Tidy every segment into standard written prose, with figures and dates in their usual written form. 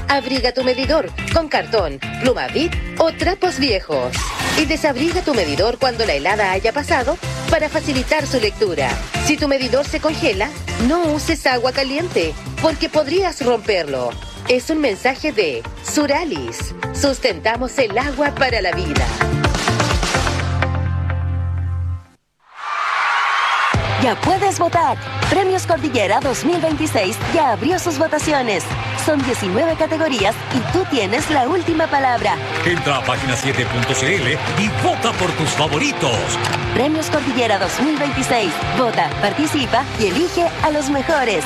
Abriga tu medidor con cartón, pluma Bic o trapos viejos. Y desabriga tu medidor cuando la helada haya pasado para facilitar su lectura. Si tu medidor se congela, no uses agua caliente porque podrías romperlo. Es un mensaje de Suralis. Sustentamos el agua para la vida. Ya puedes votar. Premios Cordillera 2026 ya abrió sus votaciones. Son 19 categorías y tú tienes la última palabra. Entra a página7.cl y vota por tus favoritos. Premios Cordillera 2026. Vota, participa y elige a los mejores.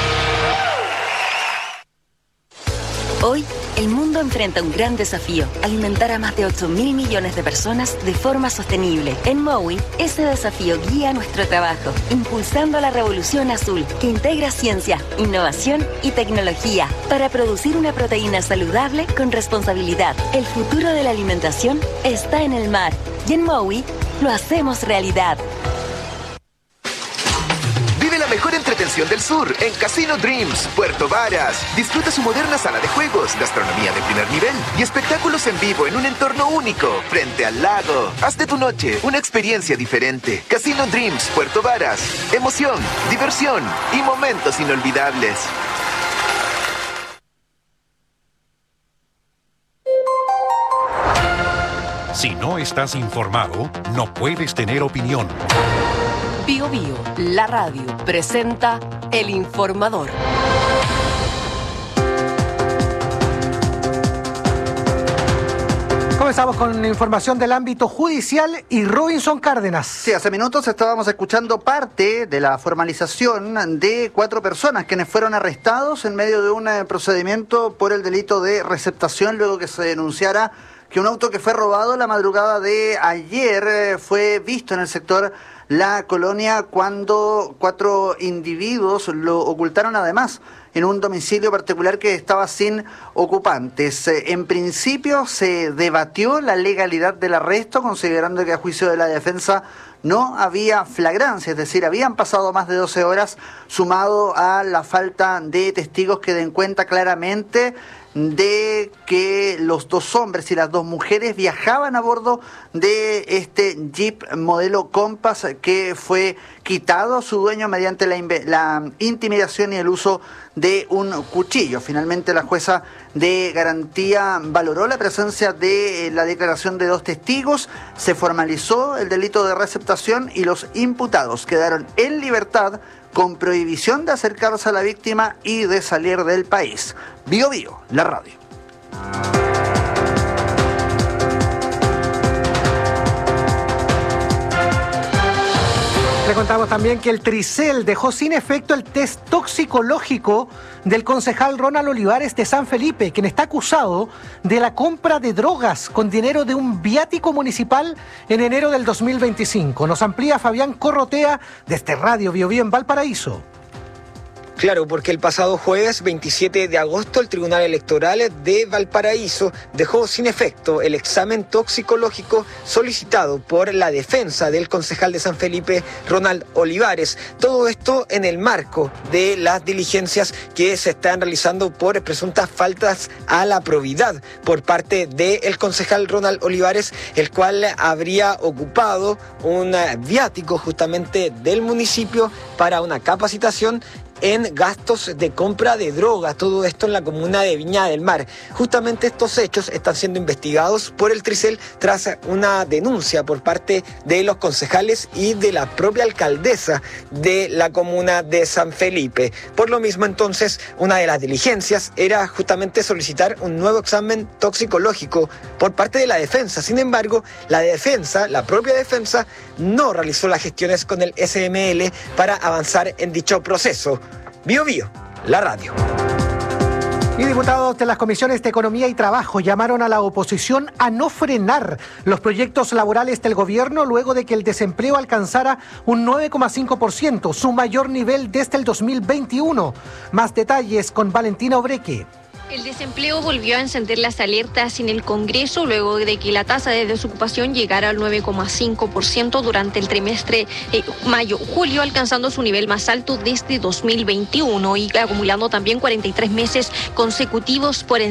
Hoy, el mundo enfrenta un gran desafío: alimentar a más de 8.000 millones de personas de forma sostenible. En Mowi, ese desafío guía nuestro trabajo, impulsando la revolución azul, que integra ciencia, innovación y tecnología para producir una proteína saludable con responsabilidad. El futuro de la alimentación está en el mar, y en Mowi lo hacemos realidad. Vive la mejor entretención del sur en Casino Dreams, Puerto Varas. Disfruta su moderna sala de juegos, gastronomía de primer nivel y espectáculos en vivo en un entorno único, frente al lago. Haz de tu noche una experiencia diferente. Casino Dreams, Puerto Varas. Emoción, diversión y momentos inolvidables. Si no estás informado, no puedes tener opinión. Bio Bio, la radio, presenta El Informador. Comenzamos con información del ámbito judicial y Robinson Cárdenas. Sí, hace minutos estábamos escuchando parte de la formalización de 4 personas quienes fueron arrestados en medio de un procedimiento por el delito de receptación, luego que se denunciara que un auto que fue robado la madrugada de ayer fue visto en el sector La Colonia cuando 4 individuos lo ocultaron además en un domicilio particular que estaba sin ocupantes. En principio se debatió la legalidad del arresto, considerando que a juicio de la defensa no había flagrancia, es decir, habían pasado más de 12 horas, sumado a la falta de testigos que den cuenta claramente de que los 2 hombres y las 2 mujeres viajaban a bordo de este Jeep modelo Compass que fue quitado a su dueño mediante la intimidación y el uso de un cuchillo. Finalmente la jueza de garantía valoró la presencia de la declaración de 2 testigos, se formalizó el delito de receptación y los imputados quedaron en libertad con prohibición de acercarse a la víctima y de salir del país. Bio Bio, la radio. Le contamos también que el Tricel dejó sin efecto el test toxicológico del concejal Ronald Olivares de San Felipe, quien está acusado de la compra de drogas con dinero de un viático municipal en enero del 2025. Nos amplía Fabián Corrotea desde Radio Bio Bio en Valparaíso. Claro, porque el pasado jueves 27 de agosto el Tribunal Electoral de Valparaíso dejó sin efecto el examen toxicológico solicitado por la defensa del concejal de San Felipe, Ronald Olivares. Todo esto en el marco de las diligencias que se están realizando por presuntas faltas a la probidad por parte del concejal Ronald Olivares, el cual habría ocupado un viático justamente del municipio para una capacitación en gastos de compra de drogas, todo esto en la comuna de Viña del Mar. Justamente estos hechos están siendo investigados por el Tricel tras una denuncia por parte de los concejales y de la propia alcaldesa de la comuna de San Felipe. Por lo mismo, entonces, una de las diligencias era justamente solicitar un nuevo examen toxicológico por parte de la defensa. Sin embargo, la propia defensa, no realizó las gestiones con el SML para avanzar en dicho proceso. Bio Bio, la radio. Y diputados de las comisiones de Economía y Trabajo llamaron a la oposición a no frenar los proyectos laborales del gobierno luego de que el desempleo alcanzara un 9,5%, su mayor nivel desde el 2021. Más detalles con Valentina Obreque. El desempleo volvió a encender las alertas en el Congreso luego de que la tasa de desocupación llegara al 9,5% durante el trimestre mayo-julio, alcanzando su nivel más alto desde 2021 y acumulando también 43 meses consecutivos por encima